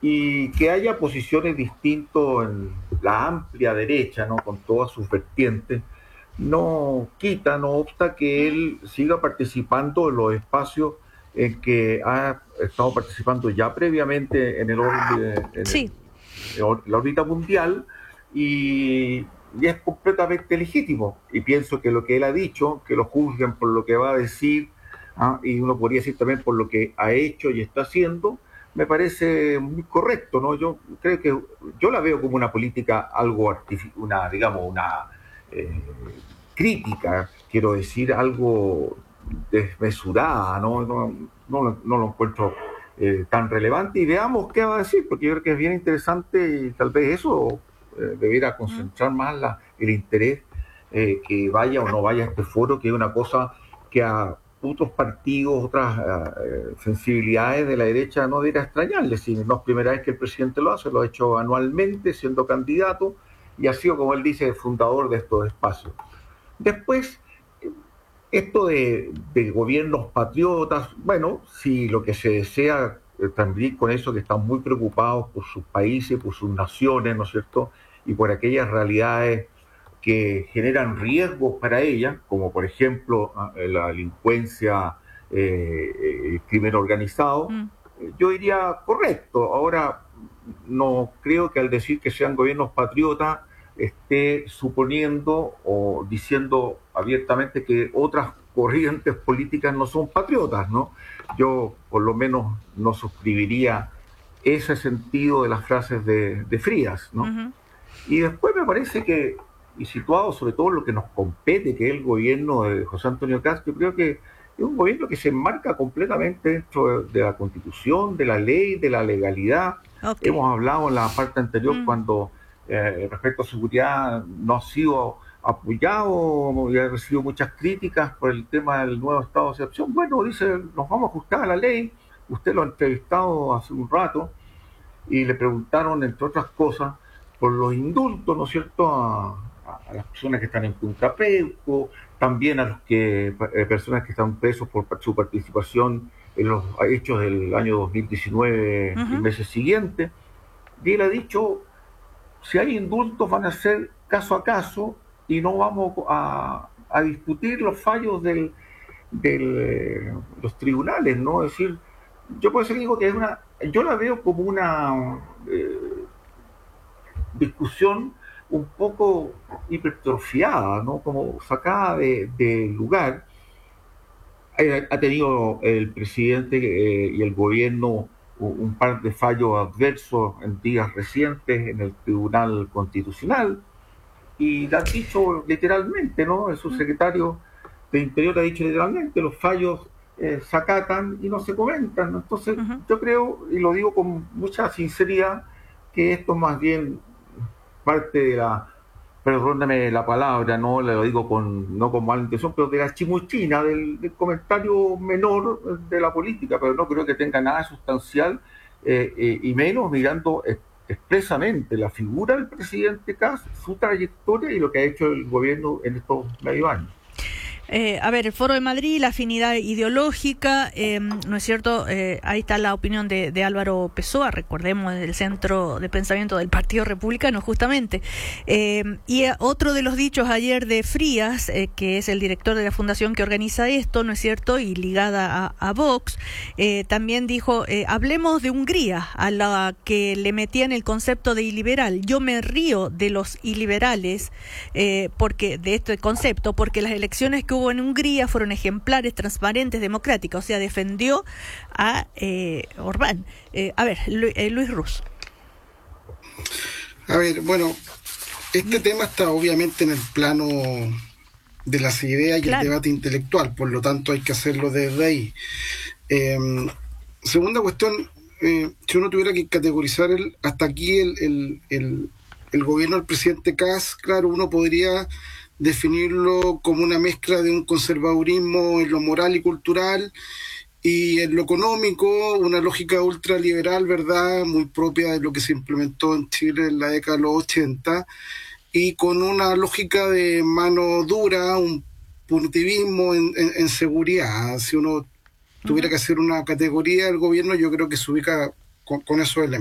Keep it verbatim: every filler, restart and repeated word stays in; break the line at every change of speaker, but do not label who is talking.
y que haya posiciones distintas en la amplia derecha, ¿no? Con todas sus vertientes, no quita, no obsta que él siga participando en los espacios en que ha estado participando ya previamente en el orden, en el,
Sí.
en la órbita mundial, y, y es completamente legítimo. Y pienso que lo que él ha dicho, que lo juzguen por lo que va a decir, ¿ah? Y uno podría decir también por lo que ha hecho y está haciendo, me parece muy correcto, ¿no? Yo creo que yo la veo como una política algo artificial, una, digamos, una eh, crítica, quiero decir, algo desmesurada, ¿no? No, no, no lo encuentro eh, tan relevante, y veamos qué va a decir, porque yo creo que es bien interesante, y tal vez eso eh, debiera concentrar más la, el interés eh, que vaya o no vaya a este foro, que es una cosa que a otros partidos, otras uh, sensibilidades de la derecha no debería extrañarles, si no es primera vez que el presidente lo hace, lo ha hecho anualmente siendo candidato, y ha sido, como él dice, fundador de estos espacios. Después, esto de, de gobiernos patriotas, bueno, si lo que se desea eh, también con eso, que están muy preocupados por sus países, por sus naciones, ¿no es cierto? Y por aquellas realidades que generan riesgos para ellas, como por ejemplo la delincuencia, eh, el crimen organizado,
Mm.
yo diría correcto. Ahora, no creo que al decir que sean gobiernos patriotas esté suponiendo o diciendo abiertamente que otras corrientes políticas no son patriotas, ¿no? Yo por lo menos no suscribiría ese sentido de las frases de, de Frías, ¿no?
Ujú.
Y después me parece que, y situado sobre todo en lo que nos compete, que es el gobierno de José Antonio Cast, yo creo que es un gobierno que se enmarca completamente dentro de la Constitución, de la ley, de la legalidad.
Ok.
Hemos hablado en la parte anterior
Mm.
cuando eh, respecto a seguridad no ha sido apoyado y ha recibido muchas críticas por el tema del nuevo estado de excepción. Bueno, dice, nos vamos a ajustar a la ley. Usted lo ha entrevistado hace un rato y le preguntaron, entre otras cosas, por los indultos, ¿no es cierto?, a, a las personas que están en Punta Peuco, también a los que eh, personas que están presos por su participación en los hechos del año dos mil diecinueve y
Ujú.
meses siguientes. Y él ha dicho, si hay indultos van a ser caso a caso y no vamos a, a discutir los fallos del, del, eh, los tribunales, ¿no? Es decir, yo por eso digo que es una, yo la veo como una eh, discusión un poco hipertrofiada, ¿no? Como sacada de, de lugar. Eh, ha tenido el presidente eh, y el gobierno un par de fallos adversos en días recientes en el Tribunal Constitucional, y lo han dicho literalmente, ¿no? El
Mm.
subsecretario de Interior ha dicho literalmente, los fallos eh, se acatan y no se comentan, ¿no? Entonces
Ujú.
yo creo, y lo digo con mucha sinceridad, que esto más bien parte de la, perdóname la palabra, no lo digo con no con mala intención, pero de la chimuchina, del, del comentario menor de la política, pero no creo que tenga nada sustancial, eh, eh, y menos mirando eh, expresamente la figura del presidente Kass, su trayectoria y lo que ha hecho el gobierno en estos medio años.
Eh, a ver, el Foro de Madrid, la afinidad ideológica, eh, ¿no es cierto? Eh, ahí está la opinión de, de Álvaro Pessoa, recordemos, del centro de pensamiento del Partido Republicano, justamente. Eh, y otro de los dichos ayer de Frías, eh, que es el director de la fundación que organiza esto, ¿no es cierto? Y ligada a, a Vox, eh, también dijo, eh, hablemos de Hungría, a la que le metían el concepto de iliberal. Yo me río de los iliberales, eh, porque de este concepto, porque las elecciones que hubo en Hungría fueron ejemplares, transparentes, democráticas. O sea, defendió a eh, Orbán. Eh, a ver, Lu, eh, Luis Ruz.
A ver, bueno, este tema está obviamente en el plano de las ideas y el
Claro.
debate intelectual, por lo tanto hay que hacerlo desde ahí. Eh, segunda cuestión, eh, si uno tuviera que categorizar el, hasta aquí el, el, el, el gobierno del presidente Kass, claro, uno podría definirlo como una mezcla de un conservadurismo en lo moral y cultural y en lo económico, una lógica ultraliberal, ¿verdad?, muy propia de lo que se implementó en Chile en la década de los ochenta, y con una lógica de mano dura, un punitivismo en, en, en seguridad. Si uno tuviera
Uh-huh.
que hacer una categoría del gobierno, yo creo que se ubica con, con esos elementos.